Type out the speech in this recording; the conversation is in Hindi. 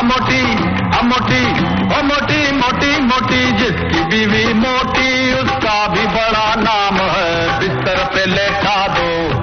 मोटी मोटी ओ मोटी मोटी मोटी, जिसकी बीवी मोटी उसका भी बड़ा नाम है, बिस्तर पे लेटा दो